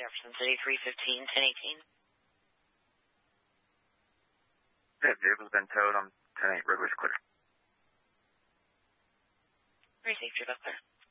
Jefferson City, 315, 1018. Yeah, vehicle's been towed on 10-8, roadway's clear. Received, you're clear.